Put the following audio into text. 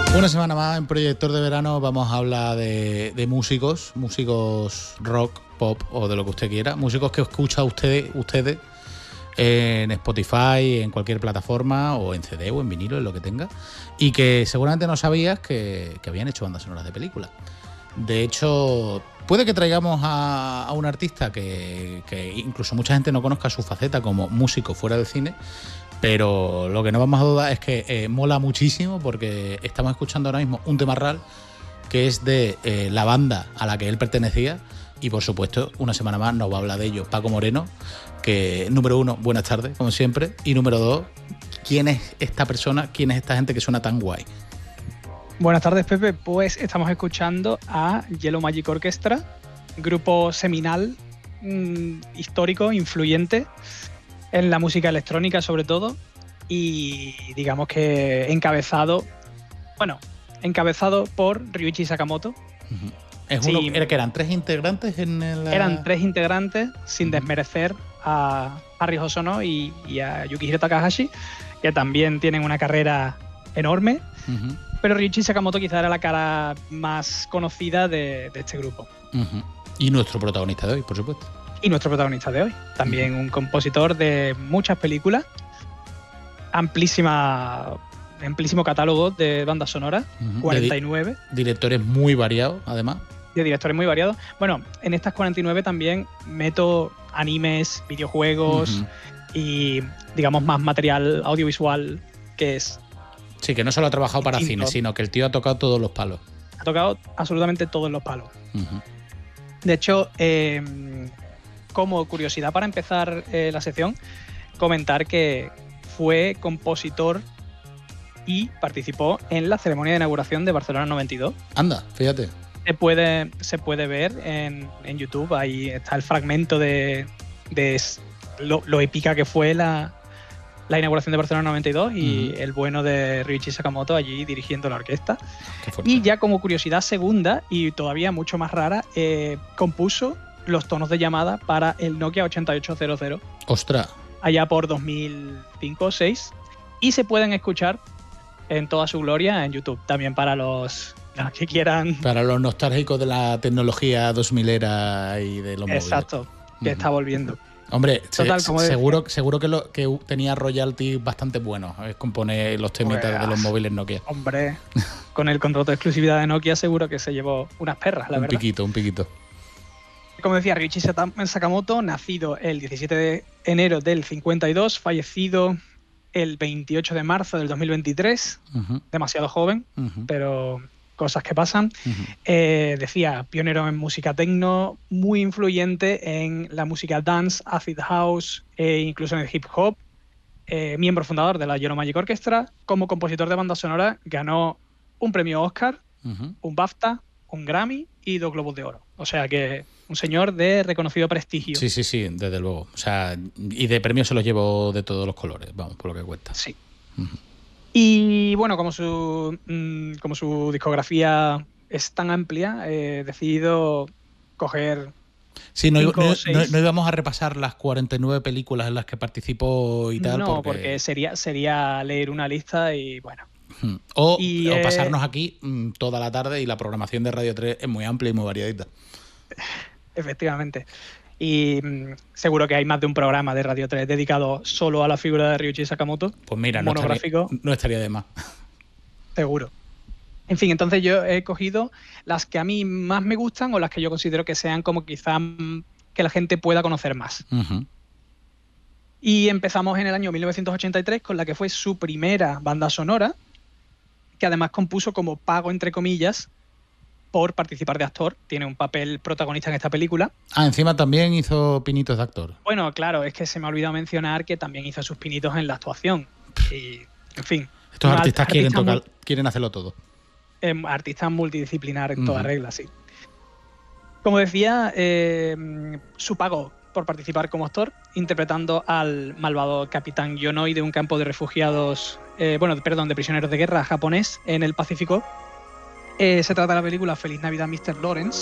Una semana más en Proyector de Verano vamos a hablar de músicos rock, pop o de lo que usted quiera, músicos que escucha ustedes en Spotify, en cualquier plataforma o en CD o en vinilo, en lo que tenga, y que seguramente no sabías que habían hecho bandas sonoras de películas. De hecho, puede que traigamos a un artista que incluso mucha gente no conozca su faceta como músico fuera del cine, pero lo que no vamos a dudar es que mola muchísimo porque estamos escuchando ahora mismo un tema real que es de la banda a la que él pertenecía y por supuesto una semana más nos va a hablar de ello Paco Moreno, que número uno, buenas tardes como siempre, y número dos, ¿quién es esta persona? ¿Quién es esta gente que suena tan guay? Buenas tardes, Pepe. Pues estamos escuchando a Yellow Magic Orchestra, grupo seminal, histórico, influyente en la música electrónica sobre todo, y digamos que encabezado por Ryuichi Sakamoto. Uh-huh. Es uno, sí, que eran tres integrantes en el... Eran tres integrantes, sin desmerecer a Harry Hosono y a Yukihiro Takahashi, que también tienen una carrera enorme. Uh-huh. Pero Ryuichi Sakamoto quizá era la cara más conocida de este grupo. Uh-huh. Y nuestro protagonista de hoy, por supuesto. Y nuestro protagonista de hoy. También un compositor de muchas películas. Amplísimo catálogo de bandas sonoras. 49. Directores muy variados, además. De directores muy variados. Bueno, en estas 49 también meto animes, videojuegos y, digamos, más material audiovisual que es... Sí, que no solo ha trabajado para cine, sino que el tío ha tocado todos los palos. Ha tocado absolutamente todos los palos. Uh-huh. De hecho, como curiosidad para empezar la sección, comentar que fue compositor y participó en la ceremonia de inauguración de Barcelona 92. Anda, fíjate. Se puede ver en YouTube, ahí está el fragmento de lo épica que fue la inauguración de Barcelona 92 y el bueno de Ryuichi Sakamoto allí dirigiendo la orquesta. Y ya como curiosidad segunda y todavía mucho más rara, compuso los tonos de llamada para el Nokia 8800. ¡Ostras! Allá por 2005 o 2006. Y se pueden escuchar en toda su gloria en YouTube. También para los que quieran... Para los nostálgicos de la tecnología 2000era y de los móviles. Exacto, que está volviendo. Hombre, total, seguro que tenía royalties bastante buenos, es componer los temitas de los móviles Nokia. Hombre, con el contrato de exclusividad de Nokia seguro que se llevó unas perras, la verdad. Un piquito. Como decía, Ryuichi Sakamoto, nacido el 17 de enero del 52, fallecido el 28 de marzo del 2023, demasiado joven, pero... cosas que pasan. Decía, pionero en música techno, muy influyente en la música dance, acid house, incluso en el hip hop. Miembro fundador de la Yellow Magic Orchestra. Como compositor de banda sonora ganó un premio Oscar, un BAFTA, un Grammy y 2 Globos de Oro. O sea que un señor de reconocido prestigio. Sí, desde luego. O sea, y de premios se los llevo de todos los colores, vamos, por lo que cuesta. Sí. Y bueno, como su discografía es tan amplia, he decidido coger... Sí, no íbamos a repasar las 49 películas en las que participó y tal. No, porque sería leer una lista y bueno. O pasarnos aquí toda la tarde y la programación de Radio 3 es muy amplia y muy variadita. Efectivamente. Y seguro que hay más de un programa de Radio 3 dedicado solo a la figura de Ryuichi Sakamoto. Pues mira, monográfico. No estaría de más. Seguro. En fin, entonces yo he cogido las que a mí más me gustan o las que yo considero que sean como quizá que la gente pueda conocer más. Y empezamos en el año 1983 con la que fue su primera banda sonora, que además compuso como pago, entre comillas, por participar de actor. Tiene un papel protagonista en esta película. Encima también hizo pinitos de actor. Bueno, claro, es que se me ha olvidado mencionar que también hizo sus pinitos en la actuación. Y, en fin. Estos artistas quieren hacerlo todo. Artistas multidisciplinar en toda regla, sí. Como decía, su pago por participar como actor, interpretando al malvado capitán Yonoi de un campo de refugiados, de prisioneros de guerra japonés en el Pacífico. Se trata de la película Feliz Navidad, Mr. Lawrence,